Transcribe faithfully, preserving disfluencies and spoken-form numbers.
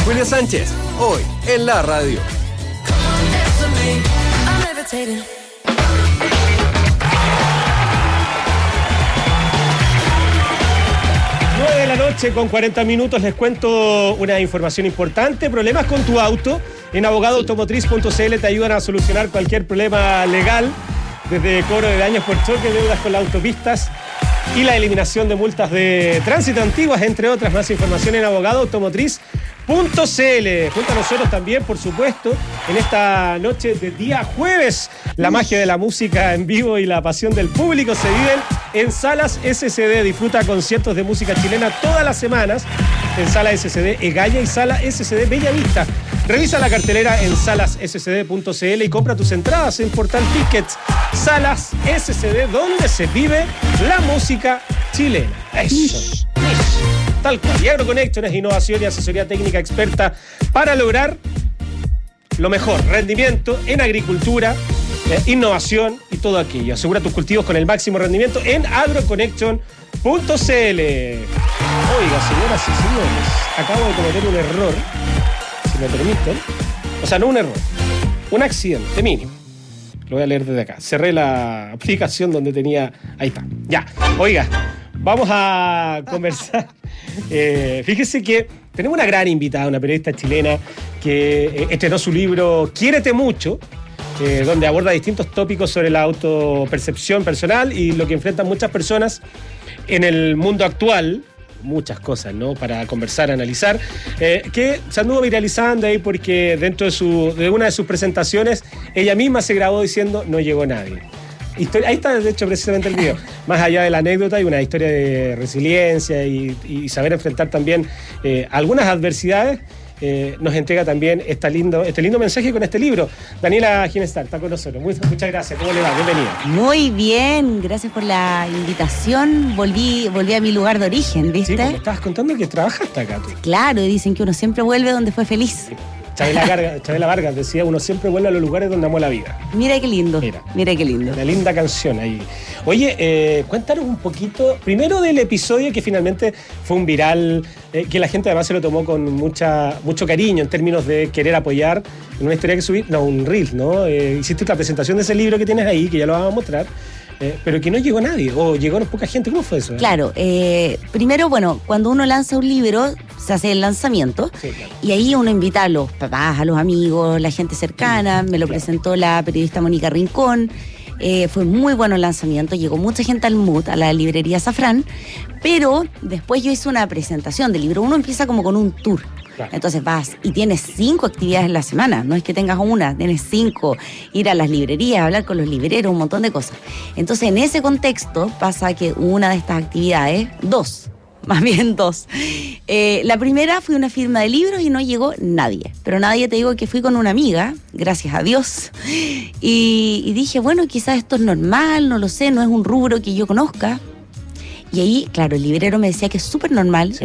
Julio Sánchez, hoy en la radio. nueve de la noche con cuarenta minutos, les cuento una información importante. Problemas con tu auto. En abogado automotriz punto c l te ayudan a solucionar cualquier problema legal, desde cobro de daños por choque, deudas con las autopistas y la eliminación de multas de tránsito antiguas, entre otras. Más información en abogado automotriz punto c l. Junto a nosotros también, por supuesto, en esta noche de día jueves, la magia de la música en vivo y la pasión del público se viven en Salas S C D. Disfruta conciertos de música chilena todas las semanas en Sala S C D Egalla y Sala S C D Bellavista. Revisa la cartelera en salas s c d punto c l y compra tus entradas en Portal Tickets. Salas S C D, donde se vive la música chilena. Eso. Eso. Tal cual. Y AgroConnection es innovación y asesoría técnica experta para lograr lo mejor. Rendimiento en agricultura, eh, innovación y todo aquello. Asegura tus cultivos con el máximo rendimiento en agroconnection punto c l. Oiga, señoras y señores, acabo de cometer un error, si me permiten. O sea, no un error, un accidente mínimo. Lo voy a leer desde acá. Cerré la aplicación donde tenía... Ahí está. Ya. Oiga, vamos a conversar. Eh, fíjese que tenemos una gran invitada, una periodista chilena que eh, estrenó su libro Quiérete Mucho, eh, donde aborda distintos tópicos sobre la autopercepción personal y lo que enfrentan muchas personas en el mundo actual. Muchas cosas, ¿no? Para conversar, analizar, eh, que se anduvo viralizando ahí porque dentro de, su, de una de sus presentaciones ella misma se grabó diciendo no llegó nadie. Historia, ahí está, de hecho, precisamente el video. Más allá de la anécdota, hay una historia de resiliencia y, y saber enfrentar también eh, algunas adversidades. Eh, nos entrega también esta lindo, este lindo mensaje con este libro. Daniela Ginestar está con nosotros. Muy, muchas gracias. ¿Cómo le va? Bienvenida. Muy bien, gracias por la invitación. Volví, volví a mi lugar de origen, ¿viste? Sí, pues me estabas contando que trabajaste acá tú. Claro, y dicen que uno siempre vuelve donde fue feliz. Chabela Vargas, Chabela Vargas decía, uno siempre vuelve a los lugares donde amó la vida. Mira qué lindo. Mira, Mira qué lindo. Una linda canción ahí. Oye, eh, cuéntanos un poquito, primero del episodio que finalmente fue un viral, eh, que la gente además se lo tomó con mucha, mucho cariño en términos de querer apoyar en una historia que subí, no, un reel, ¿no? Eh, hiciste la presentación de ese libro que tienes ahí, que ya lo vamos a mostrar. Eh, pero que no llegó nadie, o llegó poca gente. ¿Cómo fue eso? Eh? Claro, eh, primero, bueno, cuando uno lanza un libro, se hace el lanzamiento, sí, claro. Y ahí uno invita a los papás, a los amigos, la gente cercana. Me lo claro. presentó la periodista Mónica Rincón. Eh, fue muy bueno el lanzamiento, llegó mucha gente al M U T, a la librería Safrán, pero después yo hice una presentación del libro. Uno empieza como con un tour. Claro. Entonces vas y tienes cinco actividades en la semana, no es que tengas una, tienes cinco, ir a las librerías, hablar con los libreros, un montón de cosas. Entonces en ese contexto pasa que una de estas actividades, dos, más bien dos. Eh, la primera fue una firma de libros y no llegó nadie, pero nadie, te digo que fui con una amiga, gracias a Dios, y, y dije, bueno, quizás esto es normal, no lo sé, no es un rubro que yo conozca. Y ahí, claro, el librero me decía que es súper normal. Sí.